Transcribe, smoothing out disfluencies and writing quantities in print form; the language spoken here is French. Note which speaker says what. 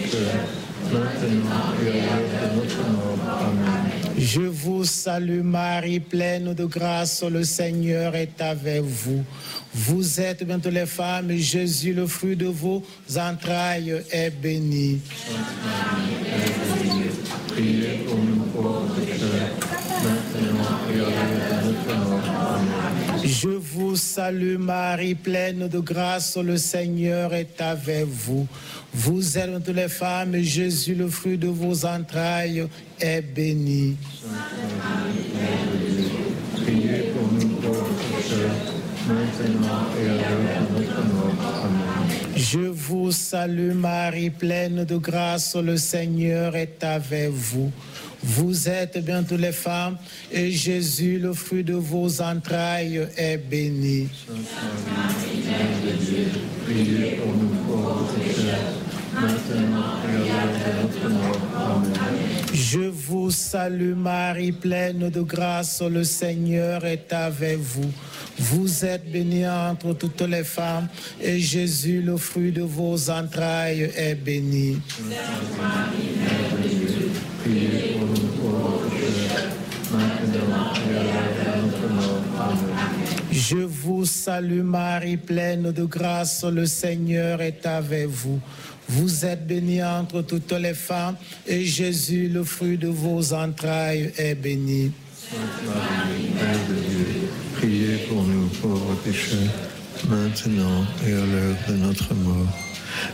Speaker 1: pécheurs, maintenant et à l'heure de notre mort. Amen.
Speaker 2: Je vous salue Marie, pleine de grâce, le Seigneur est avec vous. Vous êtes bien toutes les femmes, et Jésus, le fruit de vos entrailles, est béni.
Speaker 1: Priez pour nous pauvres pécheurs, maintenant et à l'heure de notre mort. Amen.
Speaker 2: Je vous salue Marie, pleine de grâce, le Seigneur est avec vous. Vous êtes bien toutes les femmes, et Jésus, le fruit de vos entrailles, est béni.
Speaker 1: Priez pour nous pauvres pécheurs, maintenant et à l'heure de notre mort. Amen.
Speaker 2: Je vous salue Marie, pleine de grâce, le Seigneur est avec vous. Vous êtes bien toutes les femmes, et Jésus, le fruit de vos entrailles, est béni.
Speaker 1: Priez pour nous pauvres pécheurs, maintenant et à l'heure de notre mort. Amen.
Speaker 2: Je vous salue Marie, pleine de grâce, le Seigneur est avec vous. Vous êtes bénie entre toutes les femmes, et Jésus, le fruit de vos entrailles, est béni.
Speaker 1: Priez pour nous pauvres pécheurs, maintenant et à l'heure de notre mort. Amen.
Speaker 2: Je vous salue Marie, pleine de grâce, le Seigneur est avec vous. Vous êtes bénie entre toutes les femmes, et Jésus, le fruit de vos entrailles, est béni.
Speaker 1: Sainte Marie, Mère de Dieu, priez pour nous pauvres pécheurs, maintenant et à l'heure de notre mort.